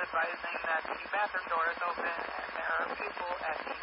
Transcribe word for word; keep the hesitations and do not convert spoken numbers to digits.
advising that the bathroom door is open and there are people at the